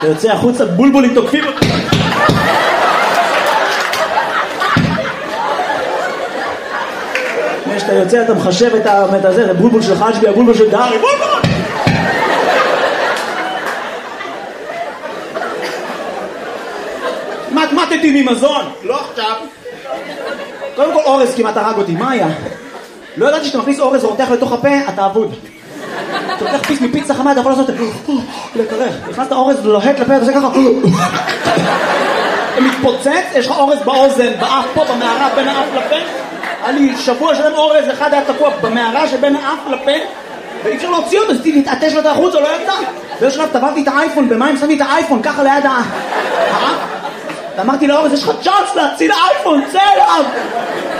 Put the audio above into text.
אתה יוצא החוצה, בולבולים תוקפים אותך. כשאתה יוצא אתה מחשב את הזה, זה בולבול של חג'בי, הבולבול של דהרי, בולבול! מתמטתי ממזון, לא עכשיו. קודם כל אורז כמעט הרג אותי, מה היה? לא ידעתי שאתה מכניס אורז ורותח לתוך הפה, אתה אבוד. אתה לוקח פיס מפיצה חמה, אתה יכול לעשות לקרח. נכנסת אורז לוהט לפה, אתה עושה ככה. אתה מתפוצץ, יש לך אורז באוזן, באף פה, במערה, בין האף לפה. היה לי שבוע שלם אורז, אחד היה תקוע במערה שבין האף לפה, ואי אפשר להוציא אותו, אז תתעטש לו את החוץ, או לא יצא. באיזשהו שלב טבעתי את האייפון, במים שמתי את האייפון, ככה ליד האף. ואמרתי לאורז, יש לך צ'אנס להציל האייפון, צא אליו!